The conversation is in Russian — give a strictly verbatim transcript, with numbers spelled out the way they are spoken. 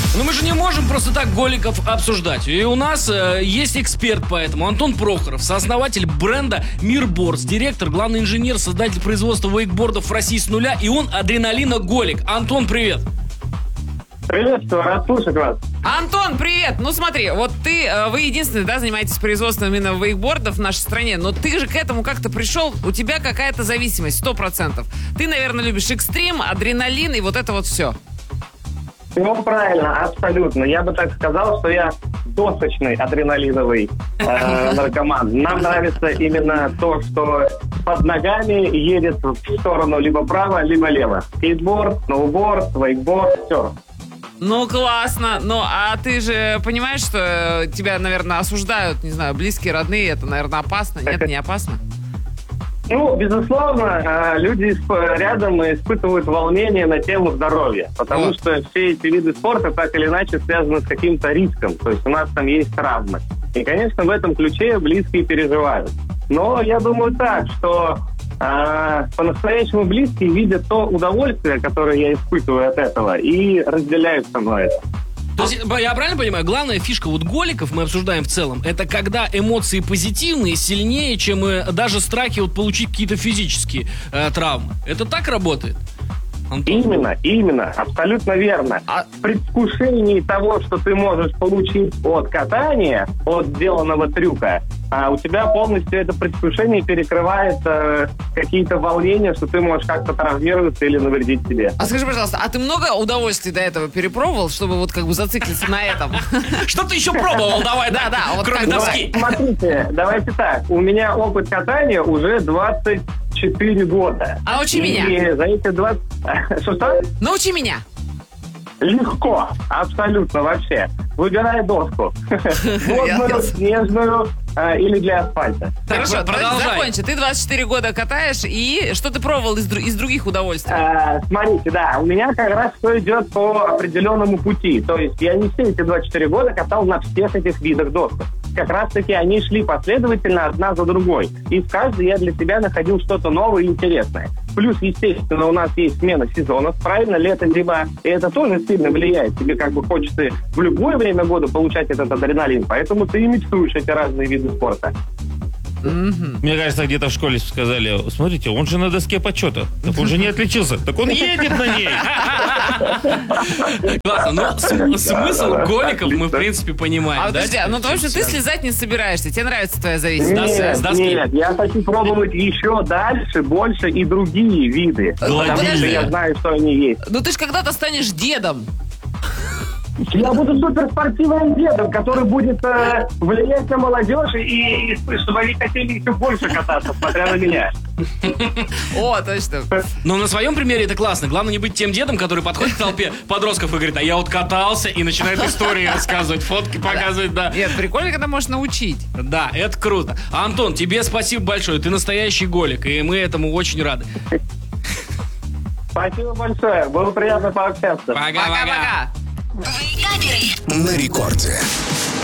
Но мы же не можем просто так голиков обсуждать. И у нас э, есть эксперт по этому. Антон Прохоров, сооснователь бренда Мирбордс, директор, главный инженер, создатель производства вейкбордов в России с нуля. И он адреналиноголик. Антон, привет. Приветствую, рад слушать вас. Антон, привет! Ну смотри, вот ты, вы единственный, да, занимаетесь производством именно вейкбордов в нашей стране, но ты же к этому как-то пришел, у тебя какая-то зависимость, сто процентов. Ты, наверное, любишь экстрим, адреналин и вот это вот все. Ну, правильно, абсолютно. Я бы так сказал, что я досочный адреналиновый э, наркоман. Нам нравится именно то, что под ногами едет в сторону либо право, либо лево. Скейтборд, сноуборд, вейкборд, все. Ну, классно. Ну, а ты же понимаешь, что тебя, наверное, осуждают, не знаю, близкие, родные, это, наверное, опасно? Нет, не опасно? Ну, безусловно, люди рядом испытывают волнение на тему здоровья, потому вот. что все эти виды спорта так или иначе связаны с каким-то риском, то есть у нас там есть травмы. И, конечно, в этом ключе близкие переживают. Но я думаю так, что а, по-настоящему близкие видят то удовольствие, которое я испытываю от этого, и разделяют со мной это. То есть, я правильно понимаю, главная фишка вот голиков, мы обсуждаем в целом, это когда эмоции позитивные, сильнее, чем э, даже страхи вот получить какие-то физические э, травмы. Это так работает? Антон? Именно, именно, абсолютно верно. А в предвкушении того, что ты можешь получить от катания, от сделанного трюка, а у тебя полностью это предвкушение перекрывает э, какие-то волнения, что ты можешь как-то травмироваться или навредить себе. А скажи, пожалуйста, а ты много удовольствий до этого перепробовал, чтобы вот как бы зациклиться на этом? Что ты еще пробовал? Давай, да, да, вот кроме доски. Смотрите, давайте так. У меня опыт катания уже двадцать четыре года. А учи меня. И за эти двадцать... Что-что? Научи меня. Легко, абсолютно вообще. Выбирай доску. Водную, снежную или для асфальта. Хорошо, давай закончи. Ты двадцать четыре года катаешь, и что ты пробовал из, из других удовольствий? А, смотрите, да, у меня как раз все идет по определенному пути. То есть я не все эти двадцать четыре года катал на всех этих видах досок. Как раз-таки они шли последовательно одна за другой. И в каждой я для себя находил что-то новое и интересное. Плюс, естественно, у нас есть смена сезонов, правильно, лето, зима. И это тоже сильно влияет. Тебе как бы хочется в любое время года получать этот адреналин. Поэтому ты и миксуешь эти разные виды спорта. Mm-hmm. Мне кажется, где-то в школе сказали: смотрите, он же на доске почета. Так он же не отличился. Так он едет на ней. Ладно, ну смысл голиков мы в принципе понимаем. А подожди, ну потому что ты слезать не собираешься. Тебе нравится твоя зависимость? Нет, нет, я хочу пробовать еще дальше, больше и другие виды. Потому что я знаю, что они есть. Ну ты же когда-то станешь дедом. Я буду суперспортивным дедом, который будет э, влиять на молодежь и, и чтобы они хотели еще больше кататься, смотря на меня. О, точно. Но на своем примере это классно. Главное не быть тем дедом, который подходит к толпе подростков и говорит: а я вот катался, и начинает истории рассказывать, фотки показывать, да. Нет, прикольно, когда можешь научить. Да, это круто. Антон, тебе спасибо большое. Ты настоящий голик, и мы этому очень рады. Спасибо большое. Было приятно пообщаться. Пока-пока. Пока-пока. На рекорде.